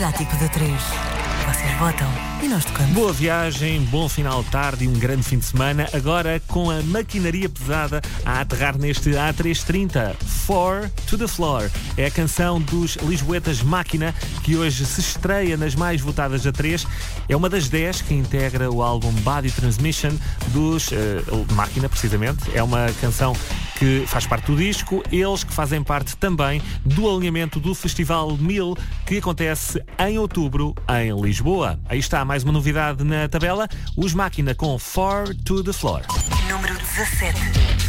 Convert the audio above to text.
Prático de 3. Vocês votam e nós tocamos. Boa viagem, bom final de tarde e um grande fim de semana. Agora com a maquinaria pesada a aterrar neste A330. Four to the Floor. É a canção dos lisboetas Máquina, que hoje se estreia nas mais votadas a 3. É uma das 10 que integra o álbum Body Transmission dos Máquina, precisamente. É uma canção que faz parte do disco. Eles que fazem parte também do alinhamento do Festival 1000, que acontece em outubro em Lisboa. Aí está mais uma novidade na tabela. Os Máquina com Four to the Floor. Número 17.